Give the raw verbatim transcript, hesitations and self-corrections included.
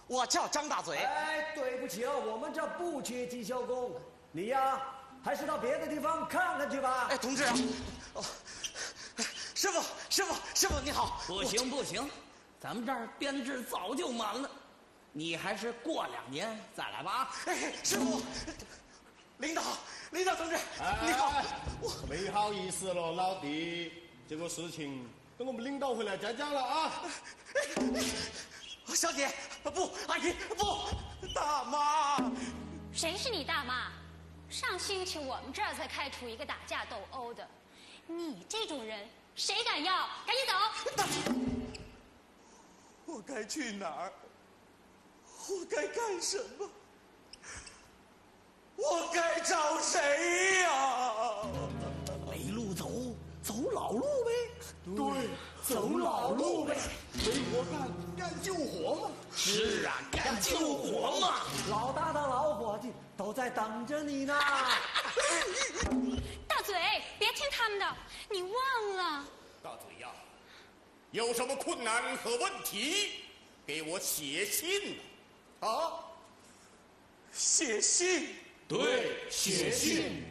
我叫张大嘴。 哎，对不起啊，我们这不缺技校工，你呀，还是到别的地方看看去吧。 哎，同志啊，哦，师傅，师傅，师傅你好。 不行不行，咱们这儿编制早就满了，你还是过两年再来吧。 哎，师傅，领导，领导同志， 哎、 你好。 我没好意思了，老弟，这个事情等我们领导回来再讲了啊。 小姐，不，阿姨，不，大妈。 谁是你大妈？上星期我们这儿才开除一个打架斗殴的，你这种人谁敢要？赶紧走！ 我该去哪儿？我该干什么？我该找谁呀？ 没路走，走老路呗。 对，走老路呗。没活干，干救火嘛。 是啊，干救火嘛。 老大的老伙计都在等着你呢。 大嘴，别听他们的，你忘了。 大嘴呀，有什么困难和问题，给我写信啊！ 写信。 对，写信。